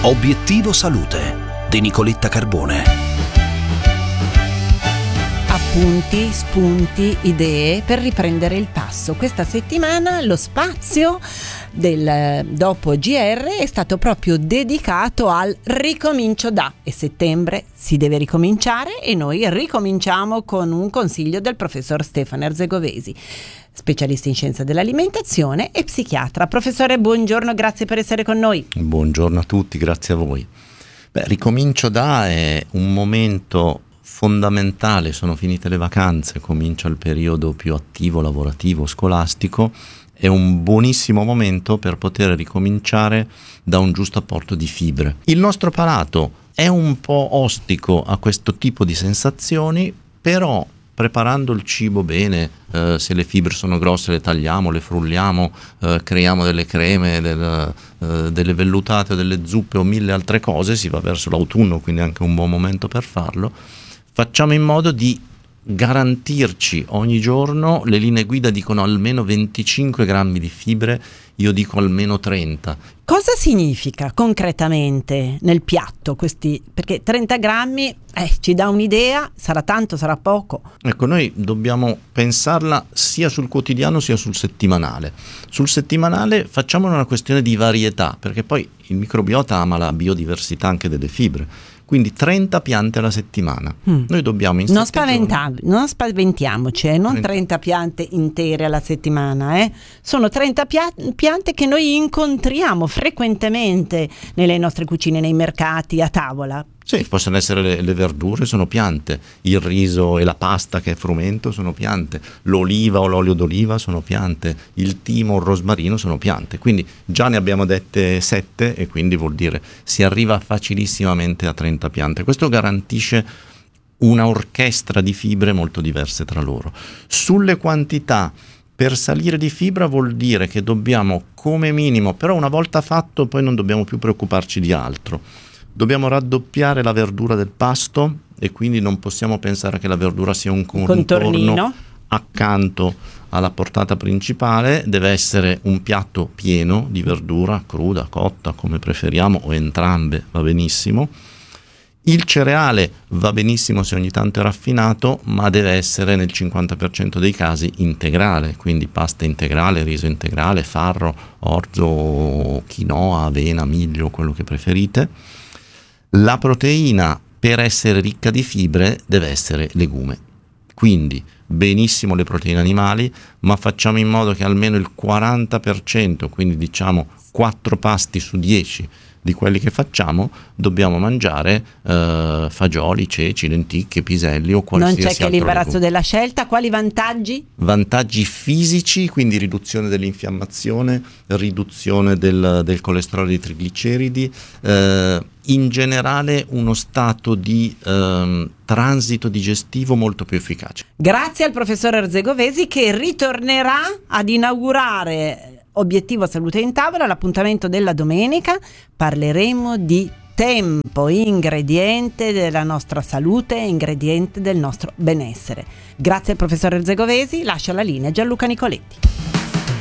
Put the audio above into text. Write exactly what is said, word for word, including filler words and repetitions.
Obiettivo Salute di Nicoletta Carbone. Appunti, spunti, idee per riprendere il passo. Questa settimana lo spazio del dopo G R è stato proprio dedicato al ricomincio da, e settembre si deve ricominciare e noi ricominciamo con un consiglio del professor Stefano Erzegovesi, specialista in scienza dell'alimentazione e psichiatra. Professore, buongiorno, grazie per essere con noi. Buongiorno a tutti, grazie a voi. Beh, ricomincio da è un momento fondamentale, sono finite le vacanze, comincia il periodo più attivo, lavorativo, scolastico, è un buonissimo momento per poter ricominciare da un giusto apporto di fibre. Il nostro palato è un po' ostico a questo tipo di sensazioni, però preparando il cibo bene, eh, se le fibre sono grosse le tagliamo, le frulliamo, eh, creiamo delle creme, del, eh, delle vellutate, delle zuppe o mille altre cose, si va verso l'autunno, quindi è anche un buon momento per farlo. Facciamo in modo di garantirci ogni giorno, le linee guida dicono almeno venticinque grammi di fibre, io dico almeno trenta. Cosa significa concretamente nel piatto questi? Perché trenta grammi eh, ci dà un'idea, sarà tanto, sarà poco. Ecco, noi dobbiamo pensarla sia sul quotidiano sia sul settimanale. Sul settimanale facciamo una questione di varietà, perché poi il microbiota ama la biodiversità anche delle fibre. Quindi trenta piante alla settimana. Mm. Noi dobbiamo in non, spaventa- non spaventiamoci, eh? non trenta piante intere alla settimana, eh? Sono trenta pia- piante che noi incontriamo frequentemente nelle nostre cucine, nei mercati, a tavola. Sì, possono essere le, le verdure, sono piante, il riso e la pasta che è frumento sono piante, l'oliva o l'olio d'oliva sono piante, il timo o il rosmarino sono piante, quindi già ne abbiamo dette sette e quindi vuol dire si arriva facilissimamente a trenta piante. Questo garantisce una orchestra di fibre molto diverse tra loro. Sulle quantità, per salire di fibra vuol dire che dobbiamo come minimo, però una volta fatto poi non dobbiamo più preoccuparci di altro. Dobbiamo raddoppiare la verdura del pasto e quindi non possiamo pensare che la verdura sia un contorno accanto alla portata principale, deve essere un piatto pieno di verdura, cruda, cotta, come preferiamo, o entrambe va benissimo. Il cereale va benissimo se ogni tanto è raffinato, ma deve essere nel cinquanta per cento dei casi integrale, quindi pasta integrale, riso integrale, farro, orzo, quinoa, avena, miglio, quello che preferite. La proteina, per essere ricca di fibre, deve essere legume. Quindi benissimo le proteine animali, ma facciamo in modo che almeno il quaranta per cento, quindi diciamo quattro pasti su dieci di quelli che facciamo, dobbiamo mangiare eh, fagioli, ceci, lenticchie, piselli o qualsiasi altro. Non c'è che l'imbarazzo legume. Della scelta. Quali vantaggi? Vantaggi fisici, quindi riduzione dell'infiammazione, riduzione del, del colesterolo e dei trigliceridi, eh, in generale uno stato di eh, transito digestivo molto più efficace. Grazie al professor Erzegovesi, che ritornerà ad inaugurare Obiettivo Salute in Tavola, l'appuntamento della domenica. Parleremo di tempo, ingrediente della nostra salute, ingrediente del nostro benessere. Grazie al professor Erzegovesi, lascio la linea a Gianluca Nicoletti.